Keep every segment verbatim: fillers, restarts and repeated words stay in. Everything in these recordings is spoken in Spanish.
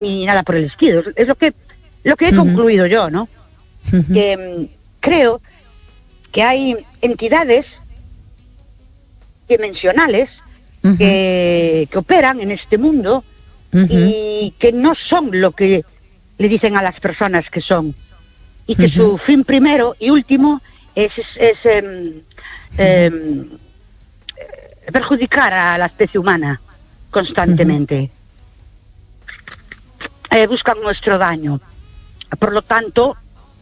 ni nada por el estilo. Es lo que, lo que he uh-huh. concluido yo, ¿no? Uh-huh. Que um, creo que hay entidades dimensionales uh-huh. que, que operan en este mundo uh-huh. y que no son lo que le dicen a las personas que son. Y que uh-huh. su fin primero y último es, es, es eh, eh, perjudicar a la especie humana constantemente. Uh-huh. Eh, buscan nuestro daño. Por lo tanto,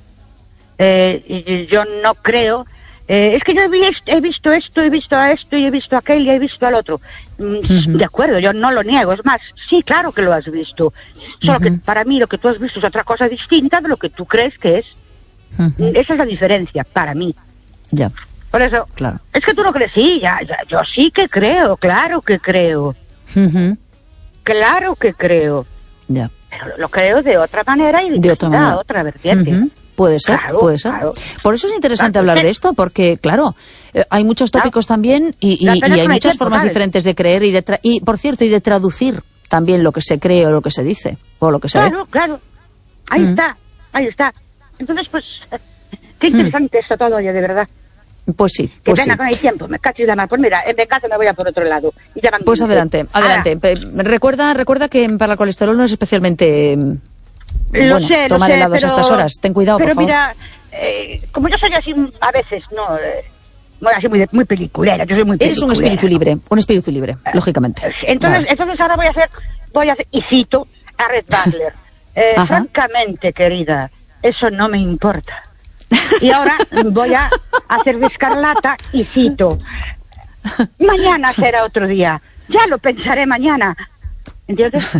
eh, yo no creo... Eh, es que yo he visto, he visto esto, he visto a esto, y he visto a aquel, y he visto al otro. Uh-huh. De acuerdo, yo no lo niego. Es más, sí, claro que lo has visto. Solo uh-huh. que para mí lo que tú has visto es otra cosa distinta de lo que tú crees que es. Uh-huh. Esa es la diferencia, para mí. Ya. Por eso, claro. Es que tú no crees, sí, ya, ya, yo sí que creo, claro que creo. Uh-huh. Claro que creo. Ya. Pero lo creo de otra manera y de, de otra, manera. otra vertiente. Uh-huh. Puede ser, claro, puede ser. Claro. Por eso es interesante claro, hablar usted... de esto, porque, claro, eh, hay muchos tópicos claro. también y, y, y hay muchas tiempo, formas ¿sabes? diferentes de creer y, de tra- y, por cierto, y de traducir también lo que se cree o lo que se dice, o lo que se claro, ve. Claro, claro. Ahí mm. está, ahí está. Entonces, pues, qué interesante mm. esto todo, oye, de verdad. Pues sí, que pues pena sí. con el tiempo, me cacho y la mar. Pues mira, en mi casa me voy a por otro lado. Y ya van pues adelante, adelante. Ahora. Recuerda, recuerda que para el colesterol no es especialmente... Lo bueno, sé, tomar lo sé, helados pero, a estas horas. Ten cuidado, pero por favor. Pero mira, eh, como yo soy así a veces, no, eh, bueno, así muy, muy peliculera, yo soy muy Eres un espíritu libre, un espíritu libre, eh, lógicamente. Entonces, vale. entonces ahora voy a hacer, voy a hacer, y cito a Red Butler. Eh, francamente, querida, eso no me importa. Y ahora voy a hacer de Escarlata y cito. Mañana será otro día. Ya lo pensaré mañana. ¿Entiendes?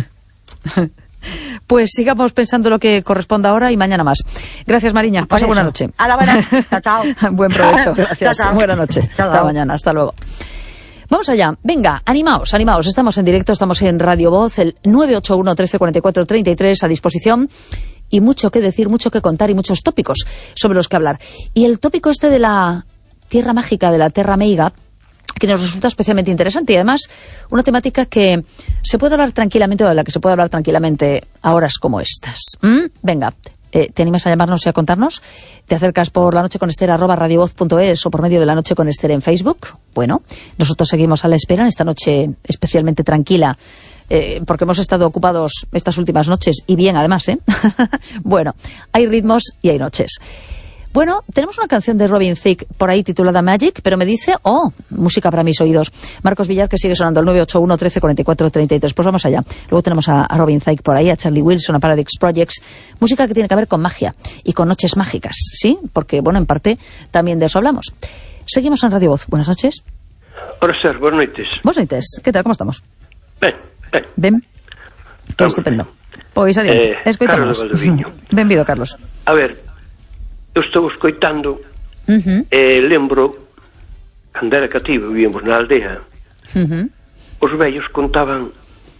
Pues sigamos pensando lo que corresponda ahora y mañana más. Gracias, Mariña. Pasa buena noche. A la buena. Chao, chao. Buen provecho. Gracias. Chao, chao. Buena noche. Chao, Hasta mañana. Hasta luego. Vamos allá. Venga, animaos, animaos. Estamos en directo, estamos en Radio Voz, el nueve ocho uno, trece cuarenta y cuatro, treinta y tres a disposición. Y mucho que decir, mucho que contar y muchos tópicos sobre los que hablar. Y el tópico este de la tierra mágica, de la Terra Meiga, que nos resulta especialmente interesante y además una temática que se puede hablar tranquilamente o de la que se puede hablar tranquilamente a horas como estas. ¿Mm? Venga, eh, ¿te animas a llamarnos y a contarnos? ¿Te acercas por la noche con Esther arroba radiovoz punto es o por medio de la noche con Esther en Facebook? Bueno, nosotros seguimos a la espera en esta noche especialmente tranquila. Eh, porque hemos estado ocupados estas últimas noches, y bien además, ¿eh? Bueno, hay ritmos y hay noches. Bueno, tenemos una canción de Robin Thicke por ahí titulada Magic, pero me dice, oh, música para mis oídos. Marcos Villar, que sigue sonando, el nueve ocho uno, trece cuarenta y cuatro, treinta y tres. Pues vamos allá. Luego tenemos a, a Robin Thicke por ahí, a Charlie Wilson, a Paradox Projects. Música que tiene que ver con magia y con noches mágicas, ¿sí? Porque, bueno, en parte también de eso hablamos. Seguimos en Radio Voz. Buenas noches. Hola, Ser, buenas noches. Buenas noches. ¿Qué tal? ¿Cómo estamos? Ben, ben. Ben. Todo estupendo. Pois adiante. Eh, Escoitamos. Benvido, Carlos. A ver, eu estou escoitando uh-huh. e eh, lembro cando era cativo, vivíamos na aldea, uh-huh. os vellos contaban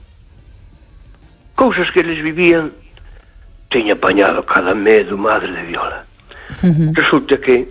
cousas que eles vivían. Teña apañado cada medo, madre de viola. Uh-huh. Resulta que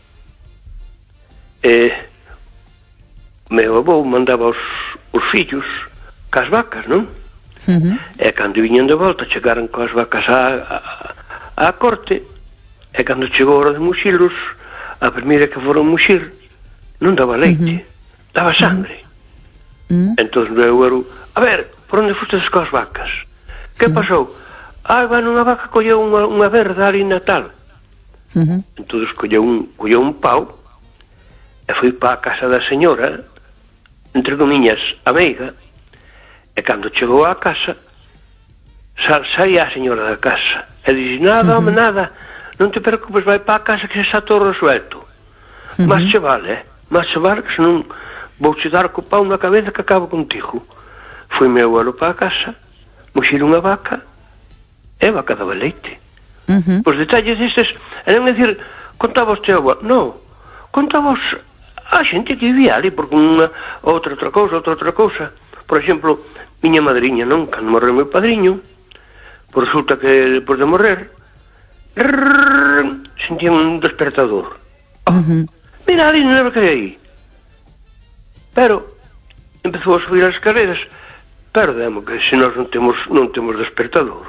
eh, meu avó mandaba os, os fillos cas vacas, non? Uh-huh. E cando viñan de volta chegaran coas vacas á, á, á corte, e cando chegou a hora de muxilos, a primeira que foron muxir non daba leite, uh-huh. daba sangre. Uh-huh. Entón eu era, a ver, por onde fostes coas vacas? Que uh-huh. pasou? Ah, van unha vaca colleu unha, unha verda ali na tal. Uh-huh. Entón colleu un, colleu un pau e foi para a casa da señora, entre comiñas, amiga. E cando chegou á casa, sa, saía a señora da casa e dixo, nada, home, uh-huh. nada, non te preocupes, vai para a casa que xa está todo resuelto. Uh-huh. Mas che vale, eh? Mas che vale, que senón vou che dar co pau na cabeza que acabo contigo. Foi meu abuelo para a casa, muxir unha vaca e a vaca daba leite. Uh-huh. Os detalles estes eran decir, contaba os teu abuelo, non, contaba os a xente que vivía ali, porque unha outra outra cousa, outra outra cousa. Por exemplo, miña madriña, non? Cando morreu meu padriño, por resulta que depois de morrer, rrrr, sentía un despertador. Oh, uh-huh. Mira, ali non era que hai aí. Pero empezou a subir as escaleras, pero demo que se nós non temos non temos despertador.